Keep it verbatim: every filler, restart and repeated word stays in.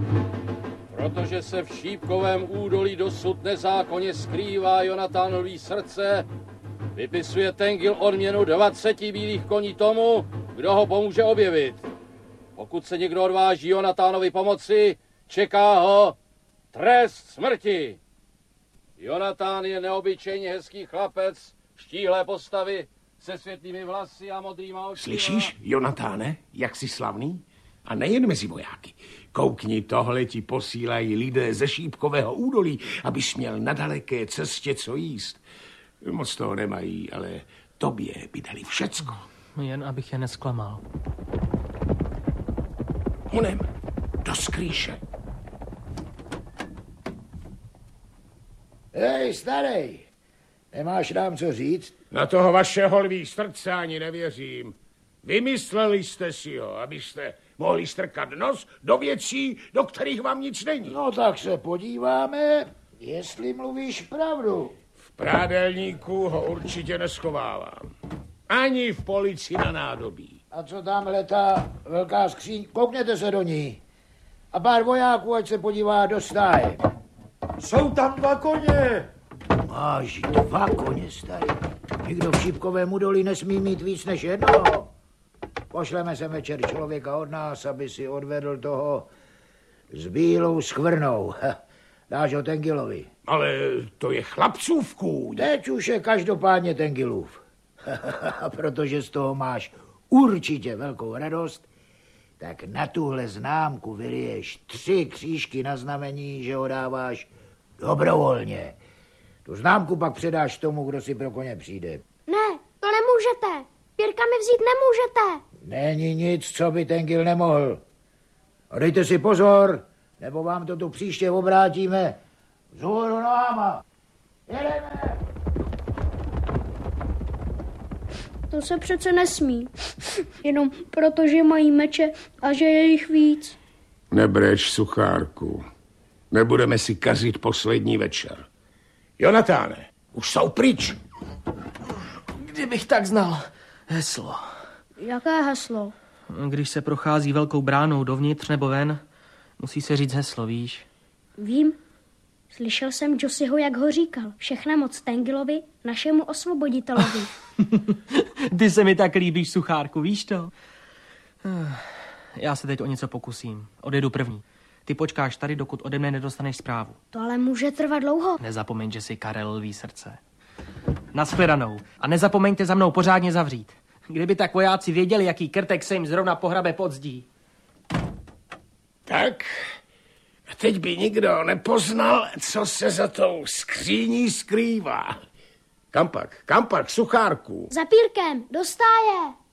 Protože se v Šípkovém údolí dosud nezákonně skrývá Jonatánový srdce, vypisuje Tengil odměnu dvaceti bílých koní tomu, kdo ho pomůže objevit. Pokud se někdo odváží Jonatánovi pomoci, čeká ho trest smrti. Jonatán je neobyčejně hezký chlapec, štíhlé postavy, se světlými vlasy a modrýma očima. Slyšíš, Jonatáne, jak jsi slavný? A nejen mezi vojáky. Koukni, tohle ti posílají lidé ze Šípkového údolí, abys měl na daleké cestě co jíst. Moc toho nemají, ale tobě by dali všecko. Jen abych je nesklamal. Honem, do skrýše. Hej, starej, nemáš nám co říct? Na toho vašeho lví srdce ani nevěřím. Vymysleli jste si ho, abyste mohli strkat nos do věcí, do kterých vám nic není. No tak se podíváme, jestli mluvíš pravdu. V prádelníku ho určitě neschovávám. Ani v policii na nádobí. A co tamhle ta velká skříň? Koukněte se do ní. A pár vojáků, ať se podívá do stáje. Jsou tam dva koně. Máš dva koně, starý. Nikdo v Šípkovém údolí nesmí mít víc než jednoho. Pošleme sem večer člověka od nás, aby si odvedl toho s bílou skvrnou. Dáš ho Tengilovi. Ale to je chlapcův kůň. Teď už je každopádně Tengilův. A protože z toho máš určitě velkou radost, tak na tuhle známku vyliješ tři křížky na znamení, že ho dáváš dobrovolně. Tu známku pak předáš tomu, kdo si pro koně přijde. Ne, to nemůžete. Pěrka mi vzít nemůžete. Není nic, co by Tengil nemohl. A dejte si pozor, nebo vám to tu příště obrátíme vzhůru nohama. Jedeme! To se přece nesmí. Jenom proto, že mají meče a že je jich víc. Nebreč, suchárku. Nebudeme si kazit poslední večer. Jonatáne, už jsou pryč. Kdybych tak znal heslo. Jaké heslo? Když se prochází velkou bránou dovnitř nebo ven, musí se říct heslo, víš? Vím. Slyšel jsem Josiho, jak ho říkal. Všechna moc Tengilovi, našemu osvoboditelovi. Ty se mi tak líbíš, suchárku, víš to? Já se teď o něco pokusím. Odjedu první. Ty počkáš tady, dokud ode mne nedostaneš zprávu. To ale může trvat dlouho. Nezapomeň, že jsi Karel Lví srdce. Nashledanou. A nezapomeňte za mnou pořádně zavřít. Kdyby tak vojáci věděli, jaký krtek se jim zrovna pohrabe pod zdí. Tak, a teď by nikdo nepoznal, co se za tou skříní skrývá. Kam pak? Kam pak, suchárku? Za Pírkem, do stáje.